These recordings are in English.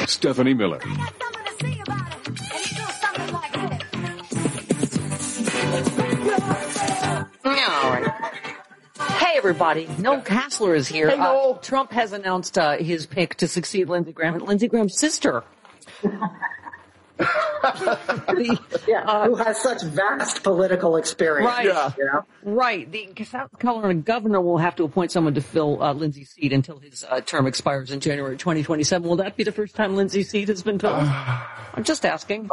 Stephanie Miller. All right. Hey, everybody. Noel Casler is here. Hey, Noel. Trump has announced his pick to succeed Lindsey Graham, Lindsey Graham's sister. Who has such vast political experience. Right. Yeah. You know? Right. The South Carolina governor will have to appoint someone to fill Lindsey's seat until his term expires in January 2027. Will that be the first time Lindsey's seat has been filled? I'm just asking.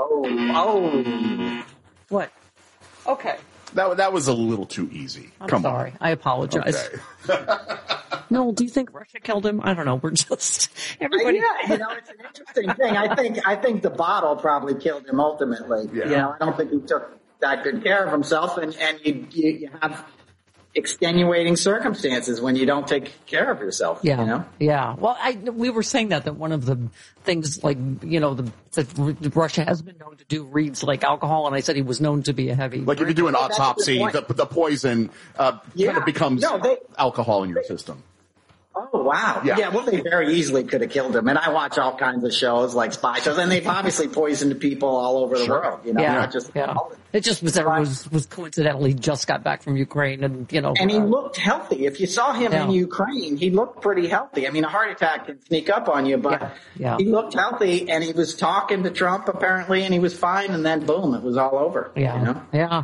Oh. What? Okay. That was a little too easy. I'm sorry. I apologize. Okay. Noel, do you think Russia killed him? I don't know. We're just everybody. Yeah, it's an interesting thing. I think the bottle probably killed him ultimately. Yeah. I don't think he took that good care of himself, and you have extenuating circumstances when you don't take care of yourself. Yeah. You know? Yeah. Well, we were saying that one of the things, like, that Russia has been known to do reads like alcohol, and I said he was known to be a heavy. Like if you do an autopsy, the poison kind of becomes alcohol in your system. Oh, wow. Yeah, well, they very easily could have killed him. And I watch all kinds of shows, like spy shows, and they've obviously poisoned people all over the world. Not just It just was coincidentally just got back from Ukraine, and And he looked healthy. If you saw him in Ukraine, he looked pretty healthy. I mean, a heart attack can sneak up on you, but he looked healthy, and he was talking to Trump apparently, and he was fine, and then boom, it was all over. Yeah.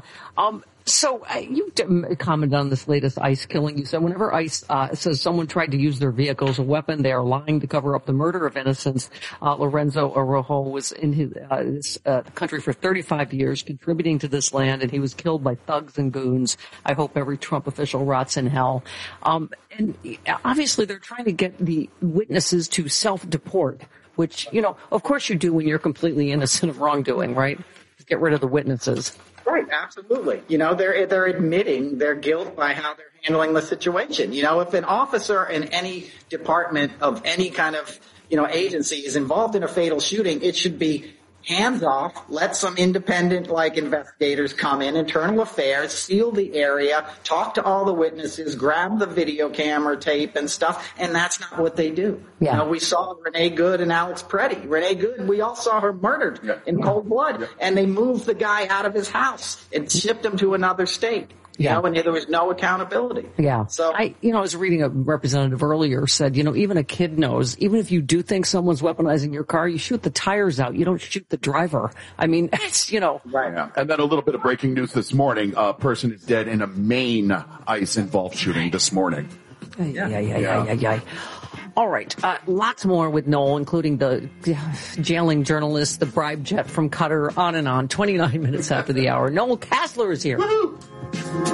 So you commented on this latest ICE killing. You said whenever ICE says someone tried to use their vehicle as a weapon, they are lying to cover up the murder of innocents. Lorenzo Araujo was in his country for 35 years, contributing to this land, and he was killed by thugs and goons. I hope every Trump official rots in hell. And obviously they're trying to get the witnesses to self-deport, which, of course you do when you're completely innocent of wrongdoing, right? Get rid of the witnesses. Right, absolutely. They're admitting their guilt by how they're handling the situation. If an officer in any department of any kind of, agency is involved in a fatal shooting, it should be hands off, let some independent, investigators come in, internal affairs, seal the area, talk to all the witnesses, grab the video camera tape and stuff, and that's not what they do. Yeah. We saw Renee Good and Alex Preddy. Renee Good, we all saw her murdered in cold blood, and they moved the guy out of his house and shipped him to another state. And there was no accountability. Yeah. So I was reading a representative earlier said, even a kid knows, even if you do think someone's weaponizing your car, you shoot the tires out. You don't shoot the driver. I mean, it's, Right. Yeah. And then a little bit of breaking news this morning. A person is dead in a Maine ICE-involved shooting this morning. Yeah. All right. Lots more with Noel, including the jailing journalist, the bribe jet from Qatar, on and on. 29 minutes after the hour. Noel Casler is here. Woo-hoo!